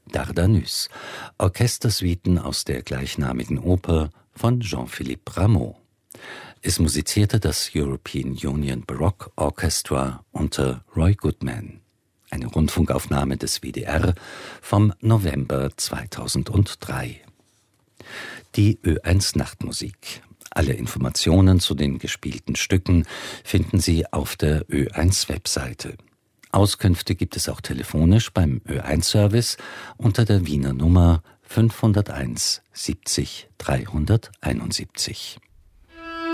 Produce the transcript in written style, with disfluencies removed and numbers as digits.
Dardanus, Orchestersuiten aus der gleichnamigen Oper von Jean-Philippe Rameau. Es musizierte das European Union Baroque Orchestra unter Roy Goodman. Eine Rundfunkaufnahme des WDR vom November 2003. Die Ö1 Nachtmusik. Alle Informationen zu den gespielten Stücken finden Sie auf der Ö1 Webseite. Auskünfte gibt es auch telefonisch beim Ö1-Service unter der Wiener Nummer 501 70 371.